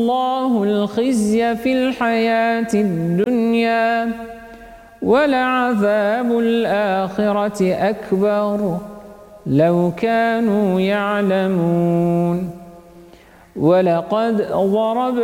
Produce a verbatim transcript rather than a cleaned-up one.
الله الخزي في الحياة الدنيا ولعذاب الآخرة أكبر لو كانوا يعلمون. ولقد ضرب